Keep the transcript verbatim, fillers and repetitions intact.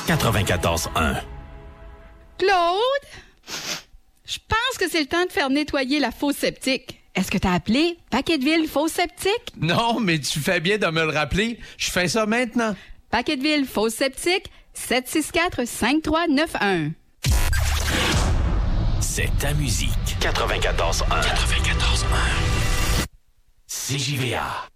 quatre-vingt-quatorze un. Claude, je pense que c'est le temps de faire nettoyer la fosse septique. Est-ce que t'as appelé Paquetteville Fosse Septique? Non, mais tu fais bien de me le rappeler. Je fais ça maintenant. Paquetteville Fosse Septique, sept six quatre, cinq trois neuf un. C'est ta musique. quatre-vingt-quatorze un. quatre-vingt-quatorze un. C J V A.